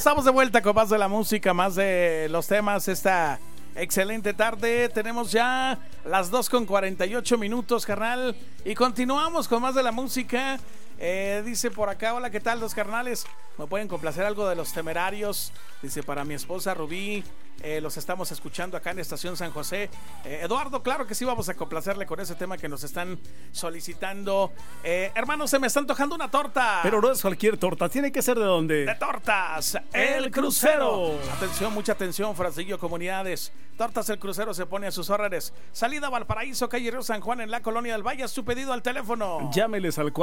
estamos de vuelta con más de la música, más de los temas. Esta excelente tarde. Tenemos ya las 2:48, carnal. Y continuamos con más de la música. Dice por acá, hola, ¿qué tal, los carnales? ¿Me pueden complacer algo de Los Temerarios? Dice, para mi esposa Rubí. Los estamos escuchando acá en Estación San José. Eduardo, claro que sí, vamos a complacerle con ese tema que nos están solicitando. Hermano, se me está antojando una torta. Pero no es cualquier torta, tiene que ser de dónde. De Tortas El Crucero. Atención, mucha atención, Francillo, comunidades. Tortas El Crucero se pone a sus órdenes. Salida Valparaíso, calle Río San Juan, en la Colonia del Valle. Su pedido al teléfono. Llámeles al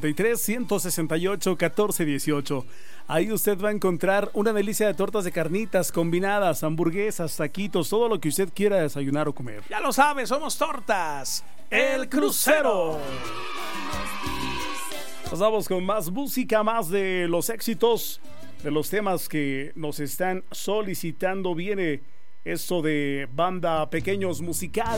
493-168-1418. Ahí usted va a encontrar una delicia de tortas de carnitas combinadas, hamburguesas, taquitos, todo lo que usted quiera desayunar o comer. Ya lo sabe, somos Tortas El Crucero. Nos vamos con más música, más de los éxitos, de los temas que nos están solicitando. Viene esto de Banda Pequeños Musical.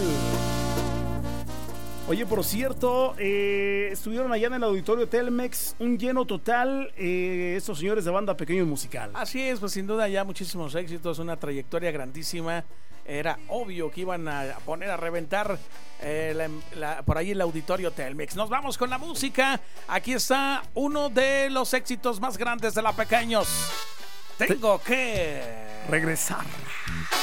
Oye, por cierto, estuvieron allá en el auditorio Telmex, un lleno total, estos señores de Banda Pequeños Musical. Así es, pues sin duda ya muchísimos éxitos, una trayectoria grandísima. Era obvio que iban a poner a reventar por ahí el auditorio Telmex. Nos vamos con la música. Aquí está uno de los éxitos más grandes de la Pequeños. Tengo que regresar.